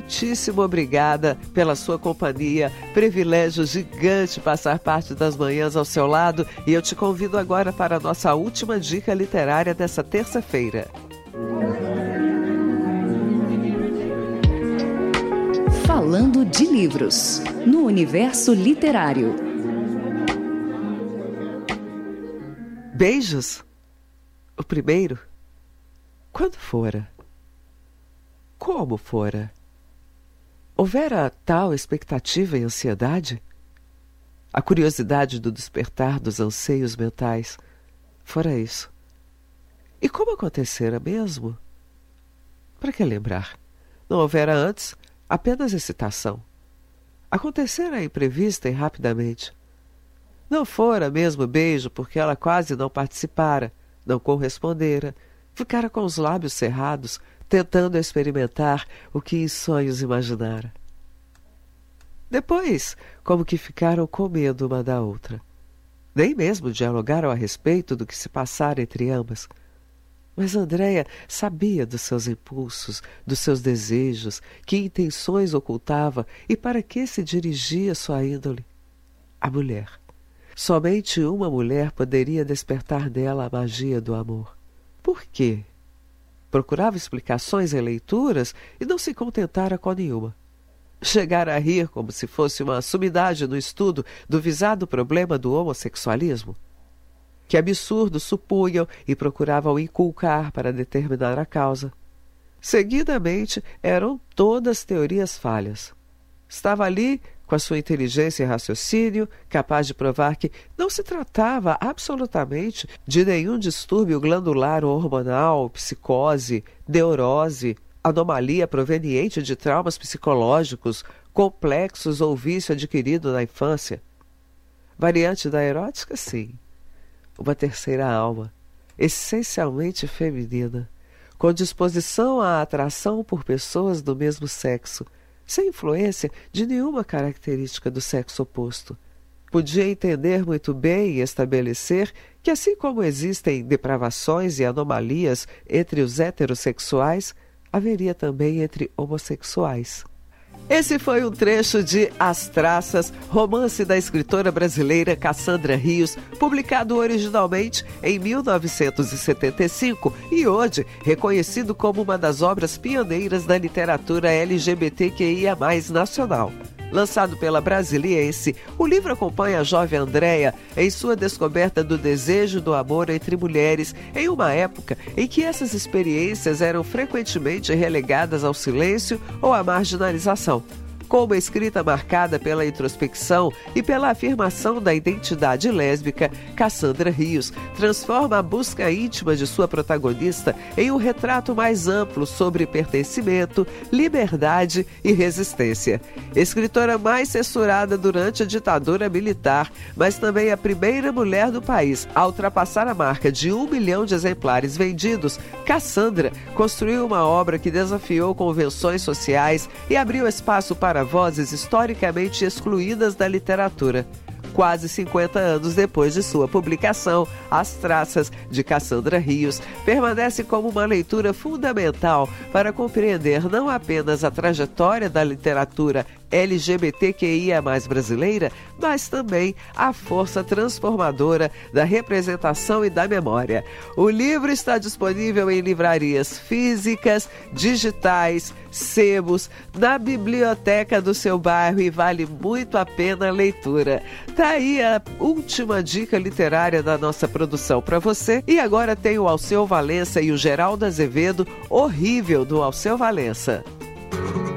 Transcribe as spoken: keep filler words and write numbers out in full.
muitíssimo obrigada pela sua companhia. Privilégio gigante passar parte das manhãs ao seu lado e eu te convido agora para a nossa última dica literária dessa terça-feira. Falando de livros, no universo literário. Beijos? O primeiro? Quando fora? Como fora? Houvera tal expectativa e ansiedade? A curiosidade do despertar dos anseios mentais fora isso. E como acontecera mesmo? Para que lembrar? Não houvera antes apenas excitação. Acontecera imprevista e rapidamente. Não fora mesmo beijo porque ela quase não participara, não correspondera, ficara com os lábios cerrados, tentando experimentar o que em sonhos imaginara. Depois, como que ficaram com medo uma da outra. Nem mesmo dialogaram a respeito do que se passara entre ambas. Mas Andréia sabia dos seus impulsos, dos seus desejos, que intenções ocultava e para que se dirigia sua índole. A mulher. Somente uma mulher poderia despertar nela a magia do amor. Por quê? Procurava explicações em leituras e não se contentara com nenhuma. Chegara a rir como se fosse uma sumidade no estudo do visado problema do homossexualismo. Que absurdo supunham e procuravam inculcar para determinar a causa. Seguidamente, eram todas teorias falhas. Estava ali, com a sua inteligência e raciocínio, capaz de provar que não se tratava absolutamente de nenhum distúrbio glandular ou hormonal, psicose, neurose, anomalia proveniente de traumas psicológicos, complexos ou vício adquirido na infância. Variante da erótica, sim. Uma terceira alma, essencialmente feminina, com disposição à atração por pessoas do mesmo sexo, sem influência de nenhuma característica do sexo oposto. Podia entender muito bem e estabelecer que, assim como existem depravações e anomalias entre os heterossexuais, haveria também entre homossexuais. Esse foi um trecho de As Traças, romance da escritora brasileira Cassandra Rios, publicado originalmente em mil novecentos e setenta e cinco e hoje reconhecido como uma das obras pioneiras da literatura L G B T Q I A mais, nacional. Lançado pela Brasiliense, o livro acompanha a jovem Andréia em sua descoberta do desejo do amor entre mulheres em uma época em que essas experiências eram frequentemente relegadas ao silêncio ou à marginalização. Com uma escrita marcada pela introspecção e pela afirmação da identidade lésbica, Cassandra Rios transforma a busca íntima de sua protagonista em um retrato mais amplo sobre pertencimento, liberdade e resistência. Escritora mais censurada durante a ditadura militar, mas também a primeira mulher do país a ultrapassar a marca de um milhão de exemplares vendidos, Cassandra construiu uma obra que desafiou convenções sociais e abriu espaço para vozes historicamente excluídas da literatura. Quase cinquenta anos depois de sua publicação, As Traças, de Cassandra Rios, permanece como uma leitura fundamental para compreender não apenas a trajetória da literatura L G B T Q I A mais, brasileira, mas também a força transformadora da representação e da memória. O livro está disponível em livrarias físicas, digitais, sebos, na biblioteca do seu bairro e vale muito a pena a leitura. Tá aí a última dica literária da nossa produção para você. E agora tem o Alceu Valença e o Geraldo Azevedo, Horrível, do Alceu Valença.